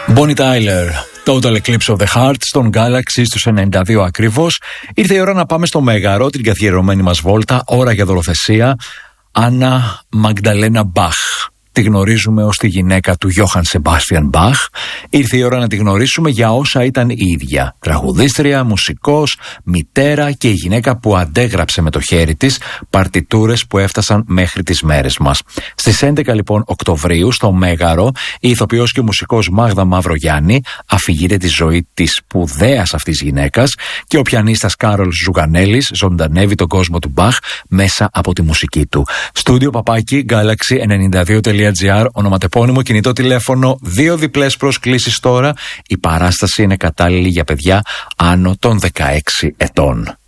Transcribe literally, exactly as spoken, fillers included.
Bonnie Tyler, Total Eclipse of the Heart, στον Galaxy στους ενενήντα δύο ακριβώς. Ήρθε η ώρα να πάμε στο Μέγαρο, την καθιερωμένη μας βόλτα, ώρα για δολοθεσία. Άννα Μαγνταλένα Μπαχ. Τη γνωρίζουμε ως τη γυναίκα του Γιώχαν Σεμπάστιαν Μπαχ. Ήρθε η ώρα να τη γνωρίσουμε για όσα ήταν η ίδια. Τραγουδίστρια, μουσικός, μητέρα και η γυναίκα που αντέγραψε με το χέρι της παρτιτούρες που έφτασαν μέχρι τις μέρες μας. Στις έντεκα λοιπόν Οκτωβρίου στο Μέγαρο, η ηθοποιός και ο μουσικός Μάγδα Μαυρογιάννη αφηγείται τη ζωή της σπουδαίας αυτής γυναίκας και ο πιανίστας Κάρολ Ζουγανέλης ζωντανεύει τον κόσμο του Μπαχ μέσα από τη μουσική του. Στούντιο παπάκι Galaxy ενενήντα δύο τελεία gr, ονοματεπώνυμο, κινητό τηλέφωνο, δύο διπλές προσκλήσεις τώρα. Η παράσταση είναι κατάλληλη για παιδιά άνω των δεκαέξι ετών.